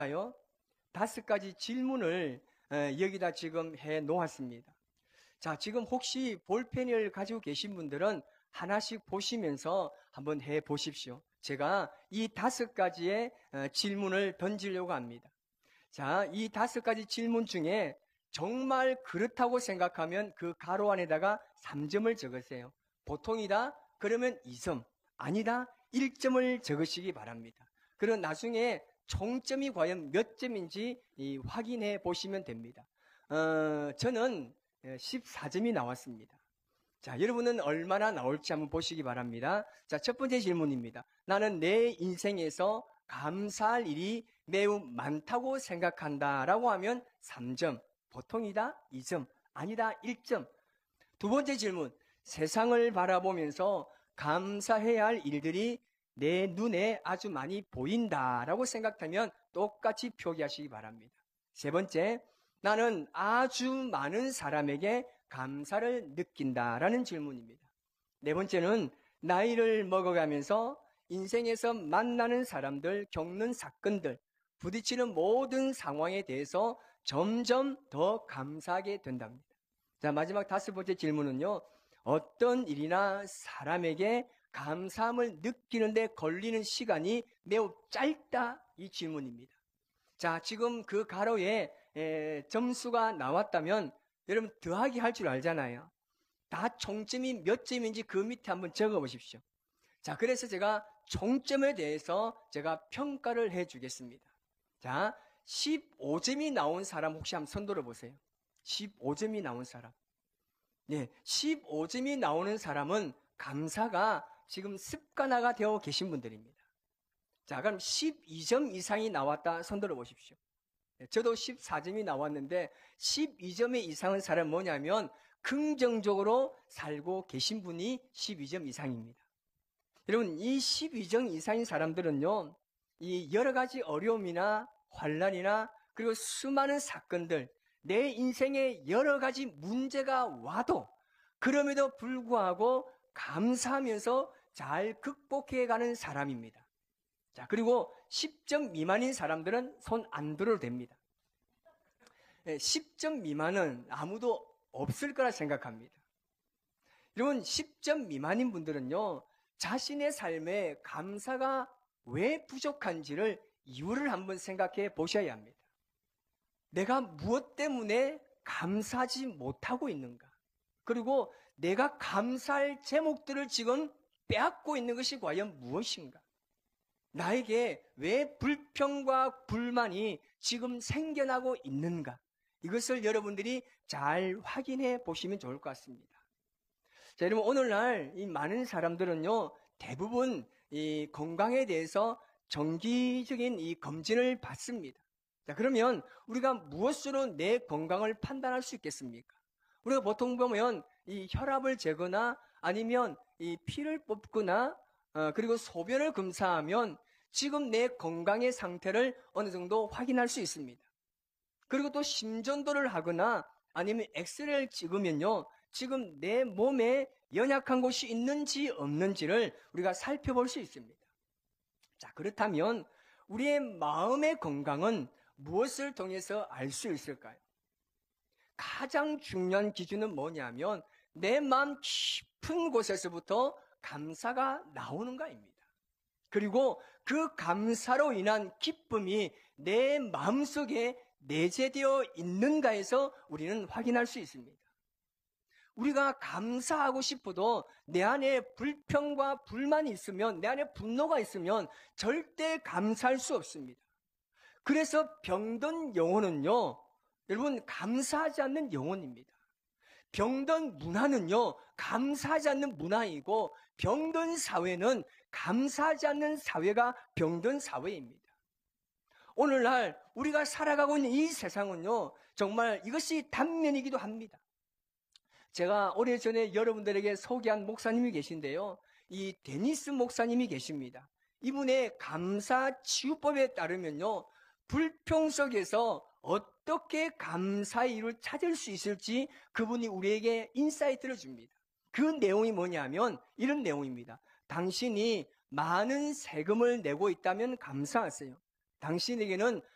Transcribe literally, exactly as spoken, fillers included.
다섯 가지 질문을 여기다 지금 해 놓았습니다. 자, 지금 혹시 볼펜을 가지고 계신 분들은 하나씩 보시면서 한번 해 보십시오. 제가 이 다섯 가지의 질문을 던지려고 합니다. 자, 이 다섯 가지 질문 중에 정말 그렇다고 생각하면 그 가로 안에다가 삼 점을 적으세요. 보통이다? 그러면 이 점. 아니다? 일 점을 적으시기 바랍니다. 그럼 나중에 총점이 과연 몇 점인지 확인해 보시면 됩니다. 어, 저는 십사 점이 나왔습니다. 자, 여러분은 얼마나 나올지 한번 보시기 바랍니다. 자, 첫 번째 질문입니다. 나는 내 인생에서 감사할 일이 매우 많다고 생각한다 라고 하면 삼 점. 보통이다? 이 점. 아니다? 일 점. 두 번째 질문. 세상을 바라보면서 감사해야 할 일들이 내 눈에 아주 많이 보인다라고 생각하면 똑같이 표기하시기 바랍니다. 세 번째, 나는 아주 많은 사람에게 감사를 느낀다라는 질문입니다. 네 번째는 나이를 먹어가면서 인생에서 만나는 사람들, 겪는 사건들, 부딪히는 모든 상황에 대해서 점점 더 감사하게 된답니다. 자, 마지막 다섯 번째 질문은요. 어떤 일이나 사람에게 감사함을 느끼는데 걸리는 시간이 매우 짧다, 이 질문입니다. 자, 지금 그 가로에 에, 점수가 나왔다면 여러분 더하기 할 줄 알잖아요. 다 총점이 몇 점인지 그 밑에 한번 적어 보십시오. 자, 그래서 제가 총점에 대해서 제가 평가를 해 주겠습니다. 자, 십오 점이 나온 사람 혹시 한번 손 들어 보세요. 십오 점이 나온 사람. 네, 십오 점이 나오는 사람은 감사가 지금 습관화가 되어 계신 분들입니다. 자, 그럼 십이 점 이상이 나왔다 손 들어 보십시오. 네, 저도 십사 점이 나왔는데 십이 점 이상은 사람 뭐냐면 긍정적으로 살고 계신 분이 십이 점 이상입니다. 여러분, 이 십이 점 이상인 사람들은요, 이 여러 가지 어려움이나 환난이나 그리고 수많은 사건들, 내 인생에 여러 가지 문제가 와도 그럼에도 불구하고 감사하면서 잘 극복해가는 사람입니다. 자, 그리고 십 점 미만인 사람들은 손 안 들어도 됩니다. 십 점 미만은 아무도 없을 거라 생각합니다. 여러분, 십 점 미만인 분들은요, 자신의 삶에 감사가 왜 부족한지를 이유를 한번 생각해 보셔야 합니다. 내가 무엇 때문에 감사하지 못하고 있는가? 그리고 내가 감사할 제목들을 지금 빼앗고 있는 것이 과연 무엇인가? 나에게 왜 불평과 불만이 지금 생겨나고 있는가? 이것을 여러분들이 잘 확인해 보시면 좋을 것 같습니다. 자, 여러분, 오늘날 이 많은 사람들은요, 대부분 이 건강에 대해서 정기적인 이 검진을 받습니다. 자, 그러면 우리가 무엇으로 내 건강을 판단할 수 있겠습니까? 우리가 보통 보면 이 혈압을 재거나 아니면 이 피를 뽑거나 어, 그리고 소변을 검사하면 지금 내 건강의 상태를 어느 정도 확인할 수 있습니다. 그리고 또 심전도를 하거나 아니면 엑스레이를 찍으면요, 지금 내 몸에 연약한 곳이 있는지 없는지를 우리가 살펴볼 수 있습니다. 자, 그렇다면 우리의 마음의 건강은 무엇을 통해서 알 수 있을까요? 가장 중요한 기준은 뭐냐면 내 마음 깊은 곳에서부터 감사가 나오는가입니다. 그리고 그 감사로 인한 기쁨이 내 마음속에 내재되어 있는가에서 우리는 확인할 수 있습니다. 우리가 감사하고 싶어도 내 안에 불평과 불만이 있으면, 내 안에 분노가 있으면 절대 감사할 수 없습니다. 그래서 병든 영혼은요, 여러분, 감사하지 않는 영혼입니다. 병든 문화는요, 감사하지 않는 문화이고, 병든 사회는 감사하지 않는 사회가 병든 사회입니다. 오늘날 우리가 살아가고 있는 이 세상은요, 정말 이것이 단면이기도 합니다. 제가 오래전에 여러분들에게 소개한 목사님이 계신데요, 이 데니스 목사님이 계십니다. 이분의 감사 치유법에 따르면요, 불평 속에서 어떻게 감사의 이유를 찾을 수 있을지 그분이 우리에게 인사이트를 줍니다. 그 내용이 뭐냐면 이런 내용입니다. 당신이 많은 세금을 내고 있다면 감사하세요. 당신에게는